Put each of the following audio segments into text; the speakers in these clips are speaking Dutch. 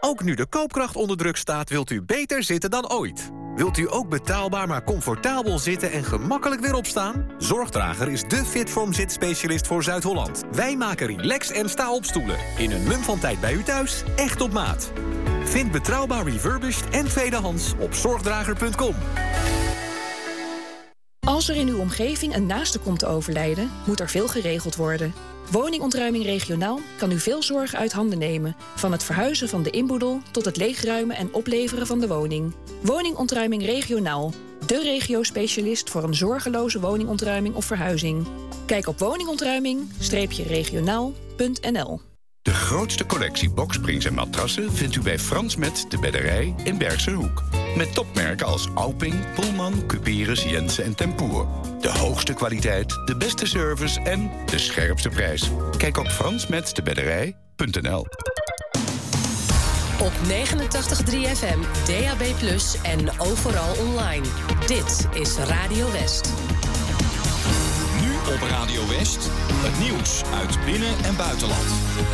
Ook nu de koopkracht onder druk staat, wilt u beter zitten dan ooit. Wilt u ook betaalbaar maar comfortabel zitten en gemakkelijk weer opstaan? Zorgdrager is de Fitform zitspecialist voor Zuid-Holland. Wij maken relax- en sta-opstoelen. In een mum van tijd bij u thuis, echt op maat. Vind betrouwbaar refurbished en tweedehands op zorgdrager.com. Als er in uw omgeving een naaste komt te overlijden, moet er veel geregeld worden. Woningontruiming regionaal kan u veel zorg uit handen nemen. Van het verhuizen van de inboedel tot het leegruimen en opleveren van de woning. Woningontruiming regionaal. De regio-specialist voor een zorgeloze woningontruiming of verhuizing. Kijk op woningontruiming-regionaal.nl. De grootste collectie boksprings en matrassen vindt u bij Frans Met de Bedderij in Bergse Hoek. Met topmerken als Alping, Pullman, Cuperus, Jensen en Tempoer. De hoogste kwaliteit, de beste service en de scherpste prijs. Kijk op fransmetdebedderij.nl. Op 89.3 FM, DAB+ en overal online. Dit is Radio West. Nu op Radio West, het nieuws uit binnen- en buitenland.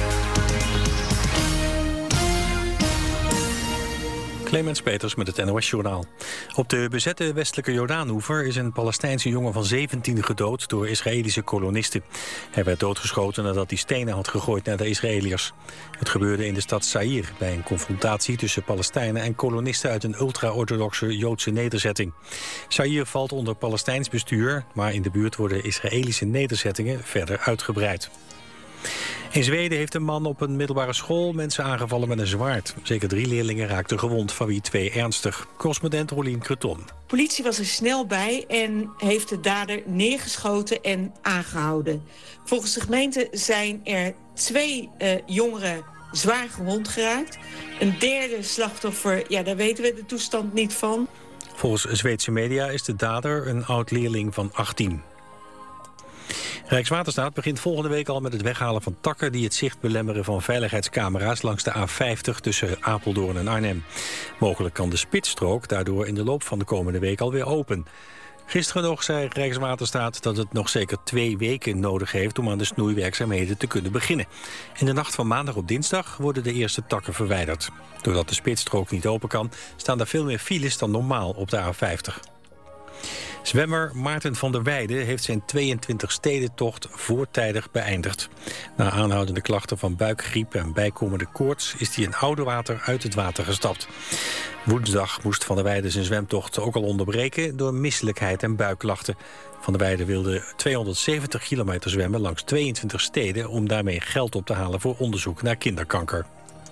Clemens Peters met het NOS-journaal. Op de bezette westelijke Jordaanoever is een Palestijnse jongen van 17 gedood door Israëlische kolonisten. Hij werd doodgeschoten nadat hij stenen had gegooid naar de Israëliërs. Het gebeurde in de stad Zaïr bij een confrontatie tussen Palestijnen en kolonisten uit een ultra-orthodoxe Joodse nederzetting. Zaïr valt onder Palestijns bestuur, maar in de buurt worden Israëlische nederzettingen verder uitgebreid. In Zweden heeft een man op een middelbare school mensen aangevallen met een zwaard. Zeker 3 leerlingen raakten gewond, van wie 2 ernstig. Correspondent Rolien Creton. Politie was er snel bij en heeft de dader neergeschoten en aangehouden. Volgens de gemeente zijn er 2 jongeren zwaar gewond geraakt. Een derde slachtoffer, daar weten we de toestand niet van. Volgens Zweedse media is de dader een oud-leerling van 18. Rijkswaterstaat begint volgende week al met het weghalen van takken die het zicht belemmeren van veiligheidscamera's langs de A50 tussen Apeldoorn en Arnhem. Mogelijk kan de spitsstrook daardoor in de loop van de komende week alweer open. Gisteren nog zei Rijkswaterstaat dat het nog zeker 2 weken nodig heeft om aan de snoeiwerkzaamheden te kunnen beginnen. In de nacht van maandag op dinsdag worden de eerste takken verwijderd. Doordat de spitsstrook niet open kan, staan er veel meer files dan normaal op de A50. Zwemmer Maarten van der Weijden heeft zijn 22-stedentocht voortijdig beëindigd. Na aanhoudende klachten van buikgriep en bijkomende koorts is hij in Oudewater uit het water gestapt. Woensdag moest Van der Weijden zijn zwemtocht ook al onderbreken door misselijkheid en buikklachten. Van der Weijden wilde 270 kilometer zwemmen langs 22 steden om daarmee geld op te halen voor onderzoek naar kinderkanker.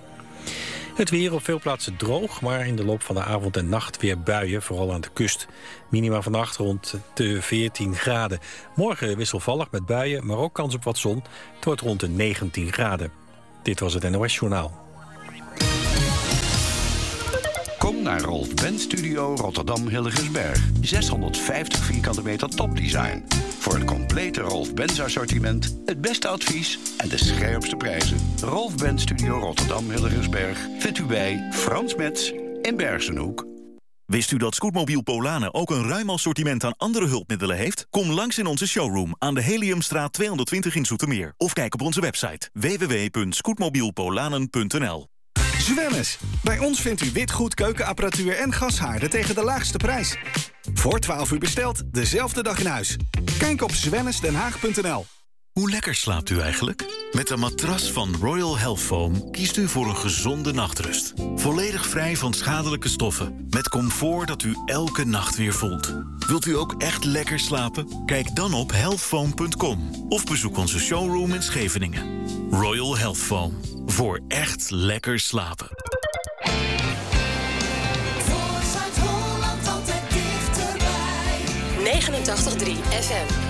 Het weer op veel plaatsen droog, maar in de loop van de avond en nacht weer buien, vooral aan de kust. Minima vannacht rond de 14 graden. Morgen wisselvallig met buien, maar ook kans op wat zon. Het wordt rond de 19 graden. Dit was het NOS-journaal. Kom naar Rolf Benz Studio Rotterdam Hillegersberg. 650 vierkante meter topdesign. Voor het complete Rolf Benz assortiment, het beste advies en de scherpste prijzen. Rolf Benz Studio Rotterdam Hillegersberg vindt u bij Frans Metz in Bergsenhoek. Wist u dat Scootmobiel Polanen ook een ruim assortiment aan andere hulpmiddelen heeft? Kom langs in onze showroom aan de Heliumstraat 220 in Zoetermeer. Of kijk op onze website www.scootmobielpolanen.nl. Zwemmes. Bij ons vindt u witgoed, keukenapparatuur en gashaarden tegen de laagste prijs. Voor 12 uur besteld, dezelfde dag in huis. Kijk op zwemmesdenhaag.nl. Hoe lekker slaapt u eigenlijk? Met een matras van Royal Health Foam kiest u voor een gezonde nachtrust. Volledig vrij van schadelijke stoffen. Met comfort dat u elke nacht weer voelt. Wilt u ook echt lekker slapen? Kijk dan op healthfoam.com of bezoek onze showroom in Scheveningen. Royal Health Foam. Voor echt lekker slapen. Voor Zuid-Holland altijd dichterbij. 89.3 FM.